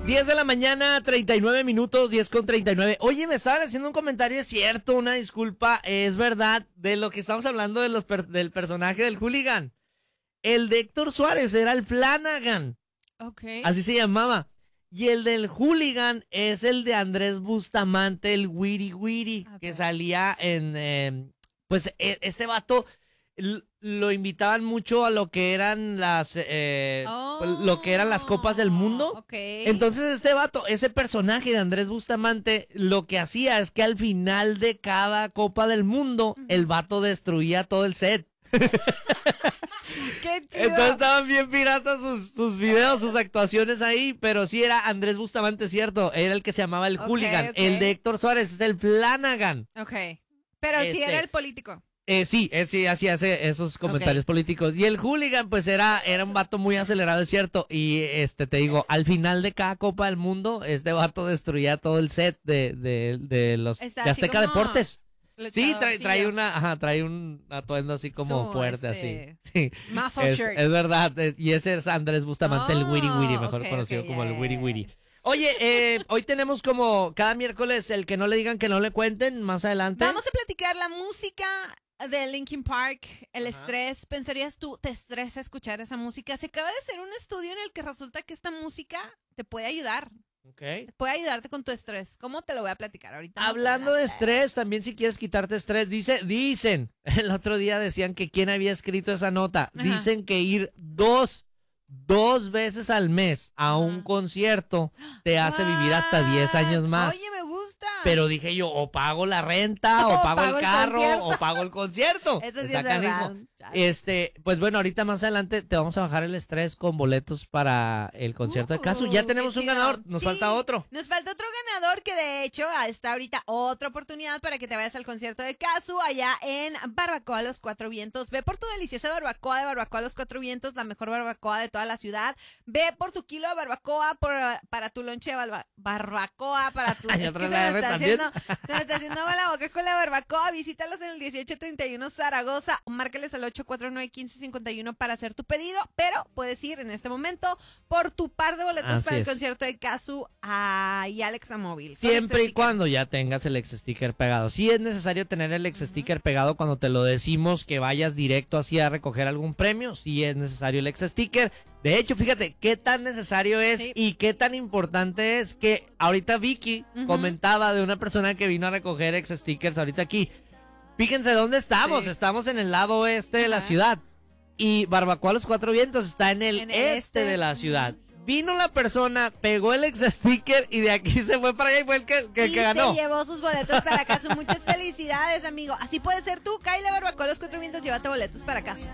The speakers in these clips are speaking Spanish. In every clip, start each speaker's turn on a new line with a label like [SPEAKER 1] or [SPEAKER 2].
[SPEAKER 1] 10 de la mañana, 39 minutos, 10:39. Oye, me estaban haciendo un comentario, es cierto, una disculpa, es verdad, de lo que estamos hablando de del personaje del hooligan. El de Héctor Suárez era el Flanagan.
[SPEAKER 2] Ok.
[SPEAKER 1] Así se llamaba. Y el del hooligan es el de Andrés Bustamante, el Wiri Wiri, que salía en... pues este vato lo invitaban mucho a lo que eran las copas del mundo.
[SPEAKER 2] Okay.
[SPEAKER 1] Entonces este vato, ese personaje de Andrés Bustamante, lo que hacía es que al final de cada copa del mundo, el vato destruía todo el set.
[SPEAKER 2] ¡Qué chido!
[SPEAKER 1] Entonces estaban bien piratas sus videos, sus actuaciones ahí, pero sí era Andrés Bustamante, cierto, era el que se llamaba el hooligan.
[SPEAKER 2] Ok.
[SPEAKER 1] El de Héctor Suárez es el Flanagan.
[SPEAKER 2] Ok. Pero sí era el político.
[SPEAKER 1] Sí, hacía esos comentarios políticos. Y el hooligan, pues era un vato muy acelerado, es cierto. Y te digo, al final de cada Copa del Mundo, este vato destruía todo el set de Azteca Deportes. Sí, trae un atuendo así como fuerte, así. Sí.
[SPEAKER 2] Muscle shirt.
[SPEAKER 1] Es verdad. Y ese es Andrés Bustamante, el Wiri Wiri, mejor conocido como el Wiri Wiri. Oye, hoy tenemos como cada miércoles el que no le digan, que no le cuenten, más adelante.
[SPEAKER 2] Vamos a platicar la música de Linkin Park, el estrés. ¿Pensarías tú, te estresa escuchar esa música? Se acaba de hacer un estudio en el que resulta que esta música te puede ayudar.
[SPEAKER 1] Okay.
[SPEAKER 2] Puede ayudarte con tu estrés. ¿Cómo te lo voy a platicar ahorita?
[SPEAKER 1] Hablando de estrés, también si quieres quitarte estrés, dicen, el otro día decían que quién había escrito esa nota. Ajá. Dicen que ir dos veces al mes a un concierto te hace vivir hasta 10 años más.
[SPEAKER 2] Oye, me gusta.
[SPEAKER 1] Pero dije yo, o pago la renta, o pago el carro, o pago el concierto.
[SPEAKER 2] Eso sí
[SPEAKER 1] Está
[SPEAKER 2] es verdad.
[SPEAKER 1] Pues bueno, ahorita más adelante te vamos a bajar el estrés con boletos para el concierto de Casu. Ya tenemos un ganador, nos falta otro.
[SPEAKER 2] Nos falta otro ganador que de hecho está ahorita otra oportunidad para que te vayas al concierto de Casu allá en Barbacoa Los Cuatro Vientos. Ve por tu deliciosa barbacoa de Barbacoa Los Cuatro Vientos, la mejor barbacoa de toda la ciudad. Ve por tu kilo de barbacoa para tu lonche de barbacoa, para tu... Es que se me está haciendo agua la boca con la barbacoa. Visítalos en el 1831 Zaragoza. Márcales al 849-1551 para hacer tu pedido, pero puedes ir en este momento por tu par de boletos para el concierto de Casu y Alexa Móvil.
[SPEAKER 1] Siempre y cuando ya tengas el ex sticker pegado. Sí es necesario tener el ex sticker pegado cuando te lo decimos que vayas directo así a recoger algún premio. Sí es necesario el ex sticker. De hecho, fíjate qué tan necesario es y qué tan importante es que ahorita Vicky comentaba de una persona que vino a recoger ex stickers ahorita aquí. Fíjense dónde estamos. Estamos en el lado oeste de la ciudad. Y Barbacoa Los Cuatro Vientos está en el este de la ciudad. Vino la persona, pegó el ex sticker y de aquí se fue para allá y fue el que ganó.
[SPEAKER 2] Se llevó sus boletos para Casu. Muchas felicidades, amigo. Así puede ser tú. Kyle Barbacoa Los Cuatro Vientos, llévate boletos para Casu.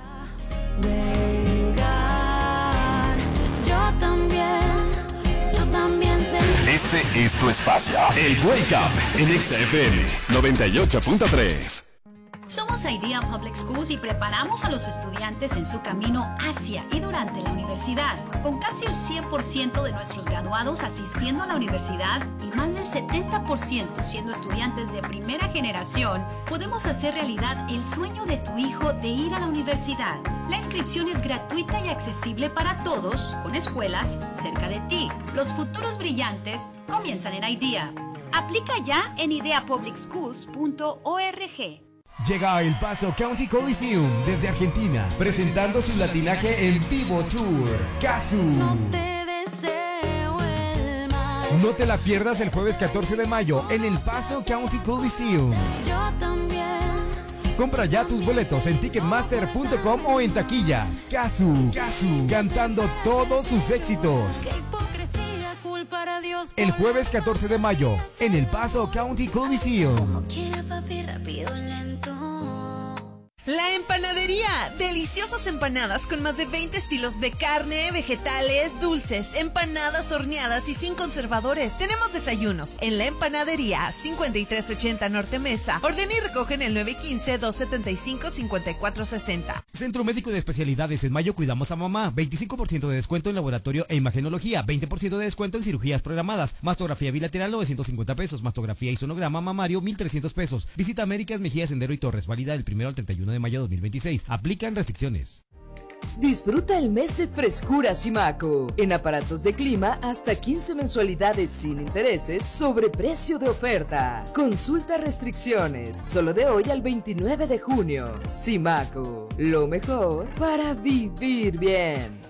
[SPEAKER 3] Yo también sé.
[SPEAKER 4] Este es tu espacio. El Wake Up en XFM 98.3.
[SPEAKER 5] Somos Idea Public Schools y preparamos a los estudiantes en su camino hacia y durante la universidad. Con casi el 100% de nuestros graduados asistiendo a la universidad y más del 70% siendo estudiantes de primera generación, podemos hacer realidad el sueño de tu hijo de ir a la universidad. La inscripción es gratuita y accesible para todos, con escuelas cerca de ti. Los futuros brillantes comienzan en Idea. Aplica ya en ideapublicschools.org.
[SPEAKER 6] Llega El Paso County Coliseum desde Argentina, presentando su latinaje en vivo tour, Casu.
[SPEAKER 3] No te deseo el mal.
[SPEAKER 6] No te la pierdas el jueves 14 de mayo en El Paso County Coliseum.
[SPEAKER 3] Yo también.
[SPEAKER 6] Compra ya tus boletos en ticketmaster.com o en taquillas. Casu, cantando todos sus éxitos.
[SPEAKER 3] Qué hipocresía culpar a Dios.
[SPEAKER 6] El jueves 14 de mayo en El Paso County Coliseum.
[SPEAKER 3] Como quiera, papi, rápido, lento.
[SPEAKER 2] La Empanadería. Deliciosas empanadas con más de 20 estilos de carne, vegetales, dulces, empanadas horneadas y sin conservadores. Tenemos desayunos en La Empanadería, 5380 Norte Mesa. Orden y recogen el 915-275-5460.
[SPEAKER 6] Centro Médico de Especialidades. En mayo cuidamos a mamá. 25% de descuento en laboratorio e imagenología. 20% de descuento en cirugías programadas. Mastografía bilateral, 950 pesos. Mastografía y sonograma mamario, 1,300 pesos. Visita Américas Mejía Sendero y Torres. Válida del 1 al 31 de mayo de 2026. Aplican restricciones.
[SPEAKER 7] Disfruta el mes de frescura Simaco. En aparatos de clima, hasta 15 mensualidades sin intereses sobre precio de oferta. Consulta restricciones. Solo de hoy al 29 de junio. Simaco. Lo mejor para vivir bien.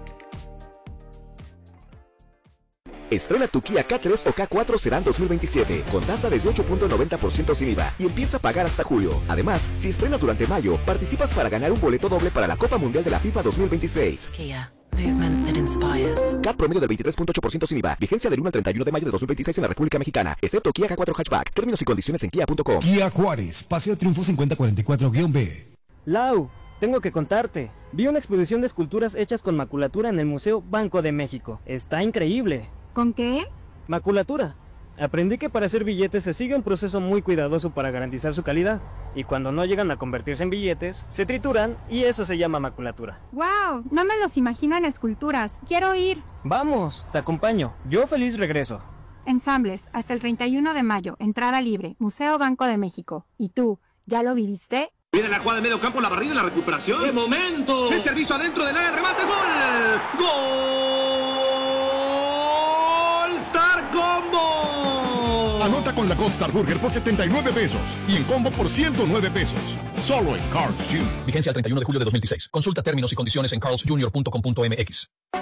[SPEAKER 8] Estrena tu Kia K3 o K4 Sedan 2027 con tasa desde 8.90% sin IVA y empieza a pagar hasta julio. Además, si estrenas durante mayo, participas para ganar un boleto doble para la Copa Mundial de la FIFA 2026.
[SPEAKER 9] Kia. Movement that inspires.
[SPEAKER 8] CAT promedio del 23.8% sin IVA. Vigencia del 1 al 31 de mayo de 2026 en la República Mexicana, excepto Kia K4 Hatchback. Términos y condiciones en kia.com.
[SPEAKER 6] Kia Juárez, Paseo Triunfo 5044-B.
[SPEAKER 10] Lau, tengo que contarte. Vi una exposición de esculturas hechas con maculatura en el Museo Banco de México. Está increíble.
[SPEAKER 11] ¿Con qué?
[SPEAKER 10] Maculatura. Aprendí que para hacer billetes se sigue un proceso muy cuidadoso para garantizar su calidad. Y cuando no llegan a convertirse en billetes, se trituran y eso se llama maculatura.
[SPEAKER 11] ¡Wow! No me los imagino en esculturas. ¡Quiero ir!
[SPEAKER 10] Vamos, te acompaño. Yo feliz regreso.
[SPEAKER 11] Ensambles, hasta el 31 de mayo. Entrada libre. Museo Banco de México. ¿Y tú, ya lo viviste?
[SPEAKER 12] Viene la jugada de medio campo, la barrida y la recuperación.
[SPEAKER 13] ¡Qué momento!
[SPEAKER 12] El servicio adentro del área, el remate, ¡gol! ¡Gol! ¡Star Combo!
[SPEAKER 14] Anota con la Gold Star Burger por 79 pesos y en combo por 109 pesos. Solo en Carl's Jr.
[SPEAKER 15] Vigencia el 31 de julio de 2016. Consulta términos y condiciones en carlsjr.com.mx.